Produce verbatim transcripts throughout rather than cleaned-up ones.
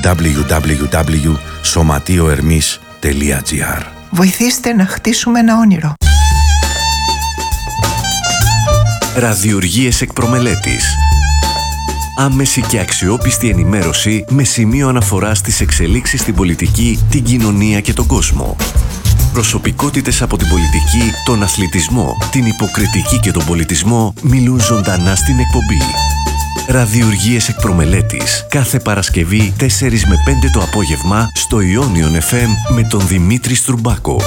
ντάμπλιου ντάμπλιου ντάμπλιου τελεία σωματείοερμής τελεία τζι άρ. Βοηθήστε να χτίσουμε ένα όνειρο. Ραδιουργίες εκ προμελέτης. Άμεση και αξιόπιστη ενημέρωση με σημείο αναφοράς στις εξελίξεις στην πολιτική, την κοινωνία και τον κόσμο. Προσωπικότητες από την πολιτική, τον αθλητισμό, την υποκριτική και τον πολιτισμό μιλούν ζωντανά στην εκπομπή. Ραδιουργίες εκ προμελέτης. Κάθε Παρασκευή τέσσερις με πέντε το απόγευμα στο Ιόνιον εφ εμ με τον Δημήτρη Στρουμπάκο.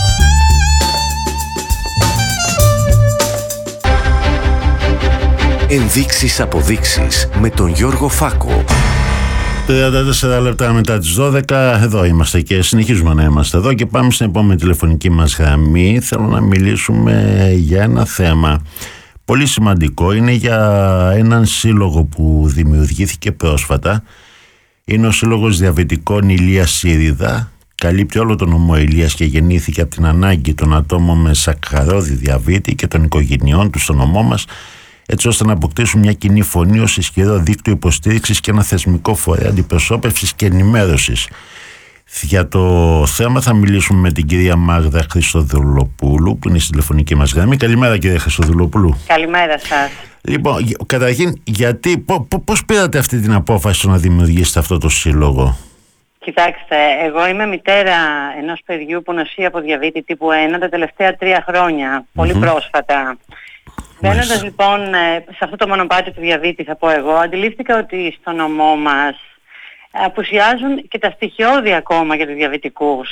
Ενδείξεις αποδείξεις με τον Γιώργο Φάκο. τριάντα τέσσερα λεπτά μετά τις δώδεκα, εδώ είμαστε και συνεχίζουμε να είμαστε εδώ και πάμε στην επόμενη τηλεφωνική μας γραμμή. Θέλω να μιλήσουμε για ένα θέμα πολύ σημαντικό. Είναι για έναν σύλλογο που δημιουργήθηκε πρόσφατα. Είναι ο Σύλλογος Διαβητικών Ηλίας Σύριδα. Καλύπτει όλο τον νομό Ηλίας και γεννήθηκε από την ανάγκη των ατόμων με σακχαρώδη διαβήτη και των οικογενειών του στο νομό μας, έτσι ώστε να αποκτήσουν μια κοινή φωνή ως ισχυρό δίκτυο υποστήριξης και ένα θεσμικό φορέα αντιπροσώπευσης και ενημέρωσης. Για το θέμα θα μιλήσουμε με την κυρία Μάγδα Χριστοδουλοπούλου, που είναι στη τηλεφωνική μας γραμμή. Καλημέρα, κυρία Χριστοδουλοπούλου. Καλημέρα σας. Λοιπόν, καταρχήν, γιατί, πώς πήρατε αυτή την απόφαση να δημιουργήσετε αυτό το σύλλογο? Κοιτάξτε, εγώ είμαι μητέρα ενός παιδιού που νοσεί από διαβήτη τύπου ένα τα τελευταία τρία χρόνια, mm-hmm. πολύ πρόσφατα. Μπαίνοντας λοιπόν σε αυτό το μονοπάτι του διαβήτη, θα πω εγώ, αντιλήφθηκα ότι στο νομό μας απουσιάζουν και τα στοιχειώδη ακόμα για τους διαβητικούς.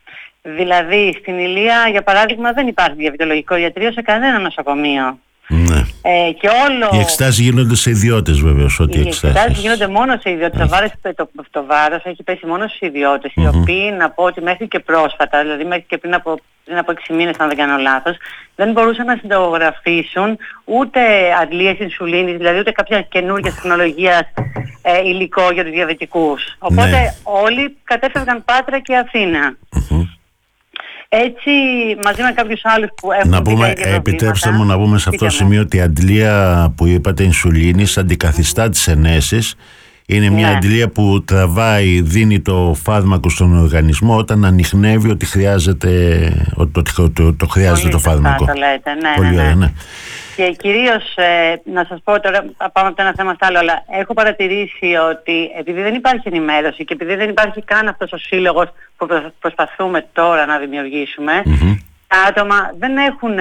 Δηλαδή, στην Ηλία, για παράδειγμα, δεν υπάρχει διαβητολογικό ιατρείο σε κανένα νοσοκομείο. Ναι. Ε, και όλο... Οι εξετάσεις γίνονται σε ιδιώτες, βέβαιως. Ότι οι εξετάσεις γίνονται μόνο σε ιδιώτες. Το βάρος, το, το βάρος έχει πέσει μόνο στους ιδιώτες, mm-hmm. οι οποίοι, να πω ότι μέχρι και πρόσφατα, δηλαδή μέχρι και πριν από, πριν από έξι μήνες, αν δεν κάνω λάθος, δεν μπορούσαν να συνταγογραφήσουν ούτε αντλίες ινσουλίνης, δηλαδή ούτε κάποια καινούργια τεχνολογία ε, υλικό για τους διαβητικούς. Οπότε ναι. όλοι κατέφευγαν Πάτρα και Αθήνα. Mm-hmm. Έτσι, μαζί με κάποιους άλλους που έχουν... Να πούμε, επιτρέψτε μου να πούμε σε αυτό το σημείο ότι η αντλία που είπατε ινσουλίνης αντικαθιστά τις ενέσεις. Είναι μια ναι. αντλία που τραβάει, δίνει το φάρμακο στον οργανισμό όταν ανιχνεύει ότι χρειάζεται, ότι το, το, το χρειάζεται Πολύ το φάρμακο. Το λέτε. Ναι, Πολύ ναι, ναι. ωραία, ναι. Και κυρίως, ε, να σας πω τώρα, πάμε από το ένα θέμα στο άλλο, αλλά έχω παρατηρήσει ότι επειδή δεν υπάρχει ενημέρωση και επειδή δεν υπάρχει καν αυτός ο σύλλογος που προσπαθούμε τώρα να δημιουργήσουμε, mm-hmm. τα άτομα δεν έχουν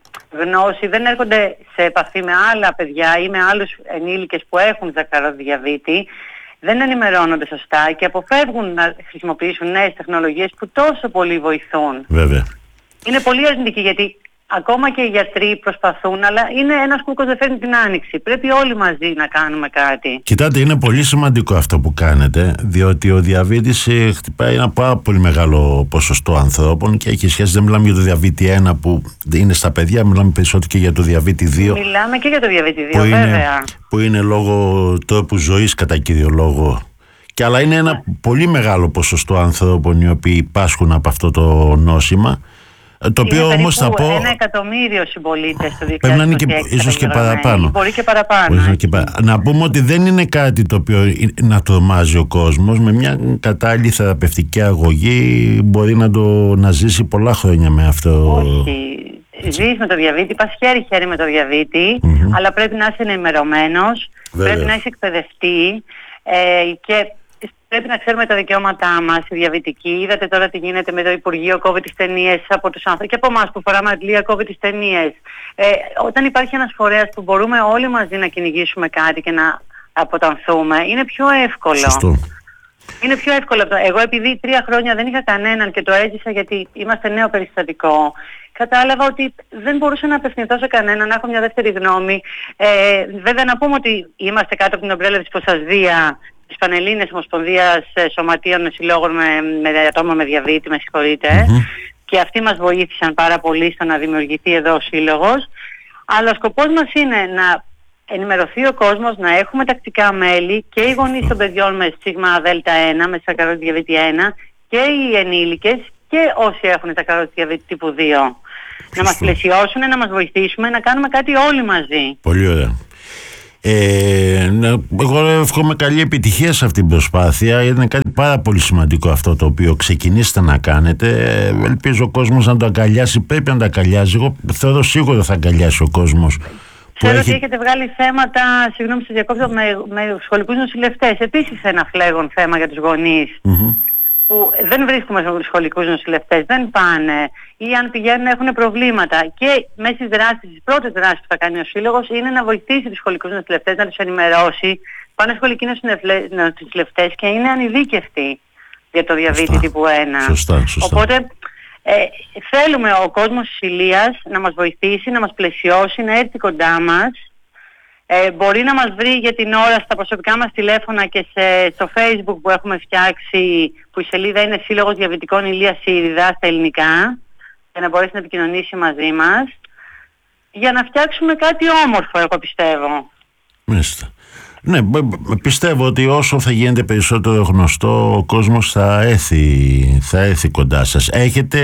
γνώση, δεν έρχονται σε επαφή με άλλα παιδιά ή με άλλους ενήλικες που έχουν σακχαρώδη διαβήτη, δεν ενημερώνονται σωστά και αποφεύγουν να χρησιμοποιήσουν νέες τεχνολογίες που τόσο πολύ βοηθούν. Βέβαια. Είναι πολύ αρνητική γιατί ακόμα και οι γιατροί προσπαθούν, αλλά είναι ένας κούκκος δεν φέρνει την άνοιξη. Πρέπει όλοι μαζί να κάνουμε κάτι. Κοιτάτε, είναι πολύ σημαντικό αυτό που κάνετε, διότι ο διαβήτης χτυπάει ένα πάρα πολύ μεγάλο ποσοστό ανθρώπων και έχει σχέση, δεν μιλάμε για το διαβήτη ένα που είναι στα παιδιά, μιλάμε περισσότερο και για το διαβήτη δύο. Μιλάμε και για το διαβήτη δύο, που βέβαια. Είναι, που είναι λόγω τρόπου ζωής κατά κύριο λόγο. Και αλλά είναι ένα πολύ μεγάλο ποσοστό ανθρώπων οι οποίοι πάσχουν από αυτό το νόσημα. Το οποίο είναι όμως θα πω. Ένα εκατομμύριο συμπολίτες στο δύο χιλιάδες είκοσι έξι. Πρέπει να είναι και ίσως και παραπάνω. Μπορεί και παραπάνω. Μπορεί και παρα... Να πούμε ότι δεν είναι κάτι το οποίο να τρομάζει ο κόσμος. Με μια κατάλληλη θεραπευτική αγωγή μπορεί να το να ζήσει πολλά χρόνια με αυτό. Όχι. Ζεις με το διαβήτη, πας χέρι-χέρι με το διαβήτη, mm-hmm. αλλά πρέπει να είσαι ενημερωμένος, πρέπει να είσαι εκπαιδευτή ε, και πρέπει να ξέρουμε τα δικαιώματά μας, οι διαβητικοί. Είδατε τώρα τι γίνεται με το Υπουργείο, κόβει τις ταινίες από τους άνθρωπους και από εμάς που φοράμε αντλία, κόβει τις ταινίες. Ε, όταν υπάρχει ένας φορέας που μπορούμε όλοι μαζί να κυνηγήσουμε κάτι και να αποτανθούμε, είναι πιο εύκολο. Σωστό. Είναι πιο εύκολο. Εγώ επειδή τρία χρόνια δεν είχα κανέναν και το έζησα γιατί είμαστε νέο περιστατικό, κατάλαβα ότι δεν μπορούσα να απευθυνθώ σε κανέναν, να έχω μια δεύτερη γνώμη. Ε, βέβαια να πούμε ότι είμαστε κάτω από την ομπρέλα της Ποσασδία, της Πανελλήνιας Ομοσπονδίας Σωματείων Συλλόγων με, με ατόμα με διαβήτη, με συγχωρείτε, mm-hmm. και αυτοί μας βοήθησαν πάρα πολύ στο να δημιουργηθεί εδώ ο σύλλογος. Αλλά ο σκοπός μας είναι να ενημερωθεί ο κόσμος, να έχουμε τακτικά μέλη και οι γονείς των παιδιών με σίγμα δέλτα ένα, με σακχαρώδη διαβήτη ένα και οι ενήλικες και όσοι έχουν σακχαρώδη διαβήτη τύπου δύο. Να μας πλαισιώσουν, να μας βοηθήσουμε, να κάνουμε κάτι όλοι μαζί. Πολύ ωραία. Ε, εγώ εύχομαι καλή επιτυχία σε αυτή την προσπάθεια. Είναι κάτι πάρα πολύ σημαντικό αυτό το οποίο ξεκινήσετε να κάνετε. Ελπίζω ο κόσμος να το αγκαλιάσει. Πρέπει να το αγκαλιάζει. Εγώ θεωρώ σίγουρα θα αγκαλιάσει ο κόσμος. Ξέρω έχει... ότι έχετε βγάλει θέματα, συγγνώμη σας διακόπτω, με, με σχολικούς νοσηλευτές. Επίσης ένα φλέγον θέμα για τους γονείς. Mm-hmm. Που δεν βρίσκουμε στους σχολικούς νοσηλευτές, δεν πάνε ή αν πηγαίνουν έχουν προβλήματα. Και μέσα στις δράσεις, τις πρώτες δράσεις που θα κάνει ο Σύλλογος είναι να βοηθήσει τους σχολικούς νοσηλευτές, να τους ενημερώσει. Πάνε σχολικοί νοσηλευτές και είναι ανειδίκευτοι για το διαβήτη σωστά. Τύπου ένα. Σωστά, σωστά. Οπότε ε, θέλουμε ο κόσμος της Ηλίας να μας βοηθήσει, να μας πλαισιώσει, να έρθει κοντά μας. Ε, μπορεί να μας βρει για την ώρα στα προσωπικά μας τηλέφωνα και σε, στο Facebook που έχουμε φτιάξει, που η σελίδα είναι Σύλλογος Διαβητικών Ηλίας Σύριδα στα ελληνικά, για να μπορέσει να επικοινωνήσει μαζί μας, για να φτιάξουμε κάτι όμορφο, εγώ πιστεύω. Μάλιστα. Ναι, πιστεύω ότι όσο θα γίνεται περισσότερο γνωστό, ο κόσμος θα έρθει, θα έρθει κοντά σας. Έχετε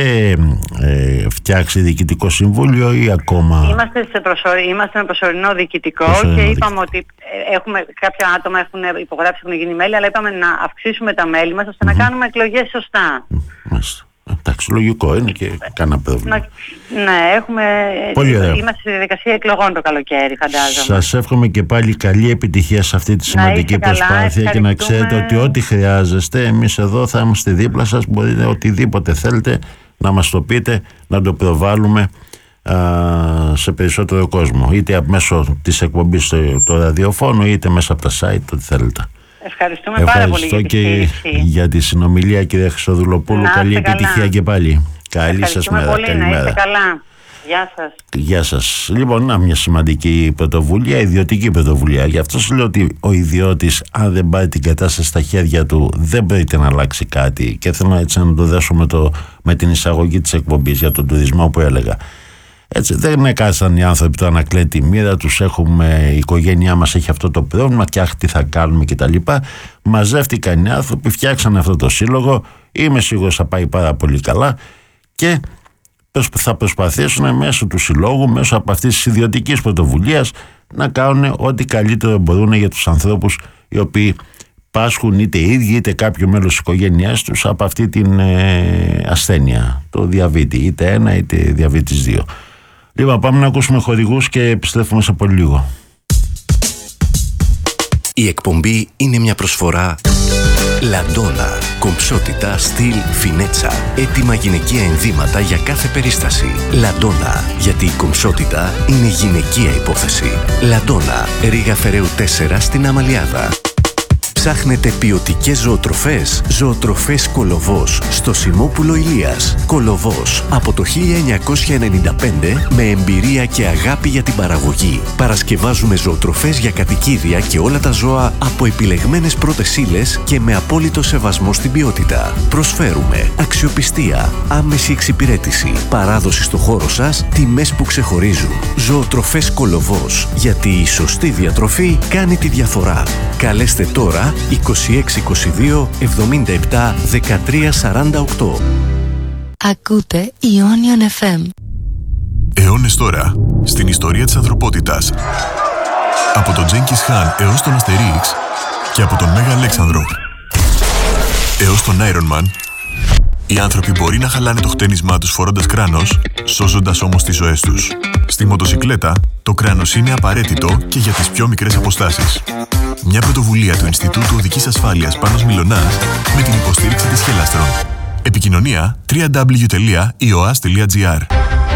ε, φτιάξει διοικητικό συμβούλιο ή ακόμα? Είμαστε, σε προσωρι... Είμαστε με προσωρινό διοικητικό προσωρινό και είπαμε διοικητικό. Ότι έχουμε, κάποια άτομα έχουν υπογράψει, έχουν γίνει μέλη, αλλά είπαμε να αυξήσουμε τα μέλη μας ώστε mm-hmm. να κάνουμε εκλογές σωστά. Μάλιστα. Εντάξει, λογικό είναι και κανένα πρόβλημα. Ναι, έχουμε, είμαστε στη διαδικασία εκλογών το καλοκαίρι, φαντάζομαι. Σας εύχομαι και πάλι καλή επιτυχία σε αυτή τη σημαντική προσπάθεια καλά, και να ξέρετε ότι ό,τι χρειάζεστε, εμείς εδώ θα είμαστε δίπλα σας. Μπορείτε οτιδήποτε θέλετε να μας το πείτε, να το προβάλλουμε α, σε περισσότερο κόσμο. Είτε μέσω της εκπομπής στο, το ραδιοφώνου, είτε μέσα από τα site, ό,τι θέλετε. Ευχαριστούμε πάρα πολύ για τη στήριξη. Για τη συνομιλία, κύριε Χρυσοδουλοπούλου. Καλή επιτυχία καλά. Και πάλι. Καλή σας μέρα. Πολύ, καλημέρα. Να είστε καλά. Γεια σας. Γεια σας. Λοιπόν, να μια σημαντική πρωτοβουλία, ιδιωτική πρωτοβουλία. Γι' αυτό σου λέω ότι ο ιδιώτης, αν δεν πάρει την κατάσταση στα χέρια του, δεν πρέπει να αλλάξει κάτι. Και θέλω έτσι να το δέσω με, το, με την εισαγωγή της εκπομπής για τον τουρισμό που έλεγα. Έτσι, δεν έκαναν οι άνθρωποι το να κλαίει τη μοίρα τους. Έχουμε, η οικογένειά μας έχει αυτό το πρόβλημα και αχ, τι θα κάνουμε κτλ. Μαζεύτηκαν οι άνθρωποι, φτιάξαν αυτό το σύλλογο. Είμαι σίγουρος θα πάει πάρα πολύ καλά και θα προσπαθήσουν μέσω του συλλόγου, μέσω από αυτής της ιδιωτικής πρωτοβουλίας, να κάνουν ό,τι καλύτερο μπορούν για τους ανθρώπους οι οποίοι πάσχουν είτε οι ίδιοι είτε κάποιο μέλος της οικογένειάς τους από αυτή την ε, ασθένεια, το διαβήτη, είτε ένα είτε διαβήτης δύο. Λοιπόν, πάμε να ακούσουμε χορηγούς και επιστρέφουμε σε πολύ λίγο. Η εκπομπή είναι μια προσφορά Λαντόνα. Κομψότητα, στυλ, φινέτσα. Έτοιμα γυναικεία ενδύματα για κάθε περίσταση. Λαντόνα. Γιατί η κομψότητα είναι γυναικεία υπόθεση. Λαντόνα. Ρήγα Φεραίου τέσσερα στην Αμαλιάδα. Ψάχνετε ποιοτικές ζωοτροφές? Ζωοτροφές Κολοβός στο Σιμόπουλο Ηλίας. Κολοβός από το χίλια εννιακόσια ενενήντα πέντε με εμπειρία και αγάπη για την παραγωγή. Παρασκευάζουμε ζωοτροφές για κατοικίδια και όλα τα ζώα από επιλεγμένες πρώτες ύλες και με απόλυτο σεβασμό στην ποιότητα. Προσφέρουμε αξιοπιστία, άμεση εξυπηρέτηση, παράδοση στο χώρο σας, τιμές που ξεχωρίζουν. Ζωοτροφές Κολοβός. Γιατί η σωστή διατροφή κάνει τη διαφορά. Καλέστε τώρα είκοσι έξι είκοσι δύο εβδομήντα επτά δεκατρία σαράντα οκτώ. Ακούτε Ionian εφ εμ. Αιώνες τώρα, στην ιστορία της ανθρωπότητας. Από τον Τζένκις Χάν έως τον Αστερίξ και από τον Μέγα Αλέξανδρο έως τον Iron Man, οι άνθρωποι μπορεί να χαλάνε το χτένισμά τους φορώντας κράνος, σώζοντας όμως τις ζωές τους. Στη μοτοσικλέτα, το κράνος είναι απαραίτητο και για τις πιο μικρές αποστάσεις. Μια πρωτοβουλία του Ινστιτούτου Οδικής Ασφάλειας Πάνος Μιλωνάς με την υποστήριξη της Χελάστρον. Επικοινωνία double-u double-u double-u τελεία ι ο ας τελεία τζι άρ.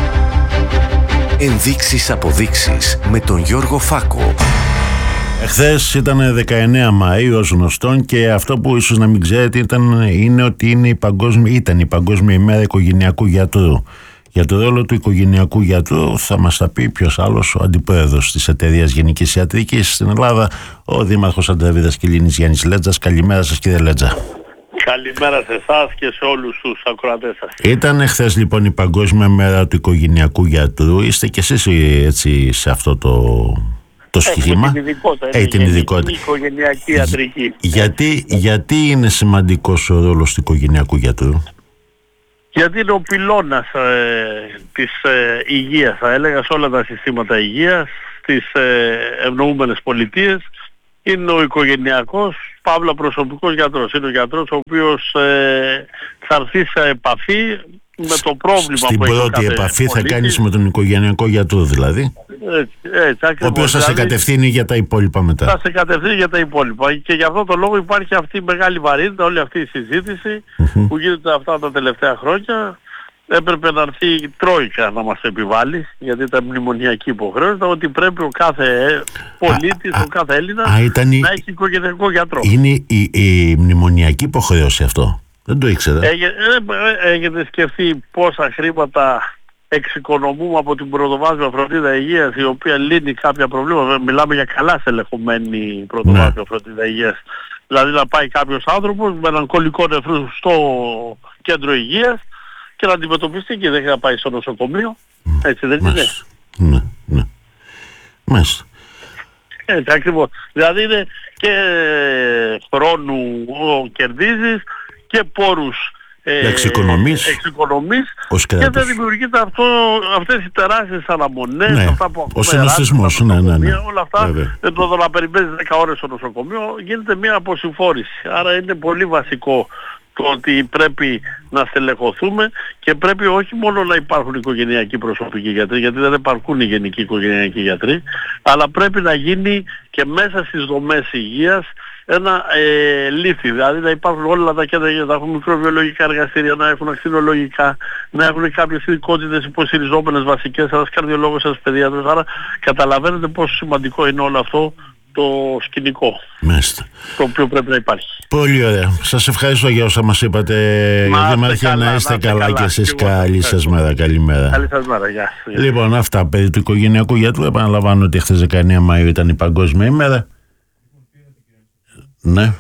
Ενδείξεις αποδείξεις με τον Γιώργο Φάκο. Εχθές ήταν δεκαεννέα Μαΐου ως γνωστόν και αυτό που ίσως να μην ξέρετε ήταν, είναι ότι είναι η παγκόσμια, ήταν η Παγκόσμια ημέρα οικογενειακού γιατρού. Για το ρόλο του οικογενειακού γιατρού θα μας τα πει ποιος άλλος, ο αντιπρόεδρος της Εταιρείας Γενικής Ιατρικής στην Ελλάδα, ο Δήμαρχος Αντραβίδας Κιλίνης Γιάννης Λέτζας. Καλημέρα σας, κύριε Λέτζα. Καλημέρα σε εσάς και σε όλους τους ακροατές σας. Ήταν χθες λοιπόν η Παγκόσμια μέρα του οικογενειακού γιατρού. Είστε κι εσείς έτσι σε αυτό το, το σχήμα. Την ειδικότητα. Έχει την ειδικότητα. Η οικογενειακή ιατρική. Γιατί, γιατί είναι σημαντικός ο ρόλος του οικογενειακού γιατρού? Γιατί είναι ο πυλώνας ε, της ε, υγείας, θα έλεγα, σε όλα τα συστήματα υγείας. στις ε, ευνοούμενες πολιτείες είναι ο οικογενειακός, παύλα προσωπικός γιατρός. Είναι ο γιατρός ο οποίος ε, θα έρθει σε επαφή με το πρόβλημα στην που έχει. Στην πρώτη επαφή πολίτης. Θα κάνεις με τον οικογενειακό γιατρό δηλαδή, έτσι, έτσι, ακριβώς, ο οποίος θα δηλαδή, σε κατευθύνει για τα υπόλοιπα μετά. Θα σε κατευθύνει για τα υπόλοιπα και γι' αυτό το λόγο υπάρχει αυτή η μεγάλη βαρύτητα, όλη αυτή η συζήτηση mm-hmm. που γίνεται αυτά τα τελευταία χρόνια. Έπρεπε να έρθει η Τρόικα να μας επιβάλλει, γιατί ήταν μνημονιακή υποχρέωση, ότι πρέπει ο κάθε πολίτης, ο κάθε Έλληνας α, να η... έχει οικογενειακό γιατρό. Είναι η, η, η μνημονιακή υποχρέωση αυτό. Δεν το ήξερα. Έχετε σκεφτεί πόσα χρήματα εξοικονομούμε από την πρωτοβάθμια φροντίδα υγείας, η οποία λύνει κάποια προβλήματα. Μιλάμε για καλά στελεχωμένη πρωτοβάθμια ναι. φροντίδα υγείας. Δηλαδή να πάει κάποιος άνθρωπος με έναν κολλικό νεφρού στο κέντρο υγείας και να αντιμετωπιστεί και δεν έχει να πάει στο νοσοκομείο. Έτσι δεν είναι? Ναι, ναι. Μάλιστα. Έτσι ακριβώς. Δηλαδή είναι και χρόνου κερδίζεις και πόρους ε, εξοικονομείς, εξοικονομείς και δεν δημιουργείται αυτό, αυτές οι τεράστιες αναμονές, ναι, αυτά που ο συνοστισμός, ναι, ναι, ναι. όλα αυτά, εδώ να περιμένεις δέκα ώρες στο νοσοκομείο, γίνεται μια αποσυμφόρηση. Άρα είναι πολύ βασικό το ότι πρέπει να στελεχωθούμε και πρέπει όχι μόνο να υπάρχουν οικογενειακοί προσωπικοί γιατροί, γιατί δεν υπάρχουν οι γενικοί οικογενειακοί γιατροί, αλλά πρέπει να γίνει και μέσα στις δομές υγείας ένα ε, λύθι, δηλαδή να υπάρχουν όλα τα κέντρα, να έχουν μικροβιολογικά εργαστήρια, να έχουν ακτινολογικά, να έχουν κάποιες ειδικότητες υποστηριζόμενες βασικές, ένας καρδιολόγος, ένας παιδίατρος. Άρα καταλαβαίνετε πόσο σημαντικό είναι όλο αυτό το σκηνικό. Μάλιστα. Το οποίο πρέπει να υπάρχει. Πολύ ωραία. Σας ευχαριστώ για όσα μας είπατε, Δήμαρχε. Να είστε καλά, καλά και εσείς. Καλή σας μέρα. Καλημέρα. Καλή σας μέρα. Γεια. Λοιπόν, αυτά περί του οικογενειακού γιατρού. Επαναλαμβάνω ότι χθες δεκαεννέα Μαΐου ήταν η Παγκόσμια ημέρα. Ναι.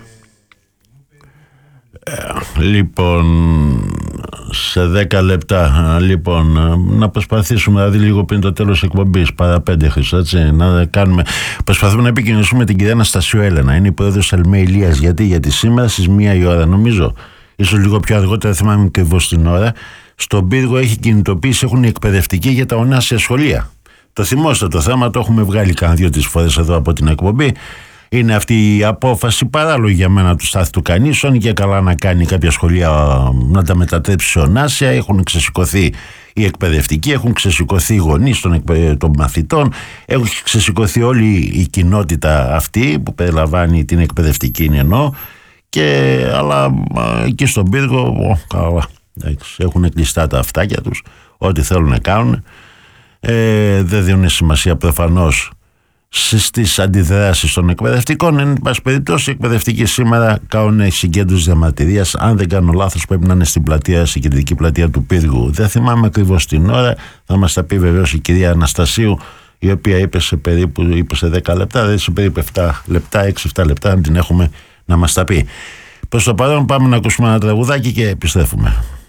Ε, λοιπόν, σε δέκα λεπτά, λοιπόν, να προσπαθήσουμε, δηλαδή λίγο πριν το τέλος της εκπομπής, παρά πέντε Χριστό, έτσι, να κάνουμε, προσπαθούμε να επικοινωνήσουμε την κυρία Αναστασίου Έλενα. Είναι η πρόεδρος Ελμέ Ηλίας. Γιατί, γιατί σήμερα στις μία η ώρα, νομίζω, ίσως λίγο πιο αργότερα, θυμάμαι ακριβώς την ώρα, στον Πύργο έχει κινητοποίηση, έχουν οι εκπαιδευτικοί για τα ονάσια σχολεία. Το θυμόστε το θέμα, το έχουμε βγάλει κάνα δύο-τρεις φορές εδώ από την εκπομπή. Είναι αυτή η απόφαση παράλογη για μένα του Στάθη του Κανίσων, και καλά να κάνει κάποια σχολεία να τα μετατρέψει σε ονάσια. Έχουν ξεσηκωθεί οι εκπαιδευτικοί, έχουν ξεσηκωθεί οι γονείς των, εκπαιδε... των μαθητών, έχουν ξεσηκωθεί όλη η κοινότητα αυτή που περιλαμβάνει την εκπαιδευτική εννοώ, και αλλά εκεί στον Πύργο καλά, έχουν κλειστά τα αυτάκια τους, ό,τι θέλουν να κάνουν. Ε, δεν δίνουν σημασία προφανώς στις αντιδράσεις των εκπαιδευτικών. Εν πάση περιπτώσει, οι εκπαιδευτικοί σήμερα κάνουν συγκέντρωση διαμαρτυρίας. Αν δεν κάνω λάθος, πρέπει να είναι στην πλατεία, στην κεντρική πλατεία του Πύργου. Δεν θυμάμαι ακριβώς την ώρα. Θα μας τα πει βεβαίως η κυρία Αναστασίου, η οποία είπε σε περίπου είπε σε δέκα λεπτά, δηλαδή σε περίπου επτά λεπτά, έξι εφτά λεπτά, αν την έχουμε, να μας τα πει. Προς το παρόν, πάμε να ακούσουμε ένα τραγουδάκι και επιστρέφουμε.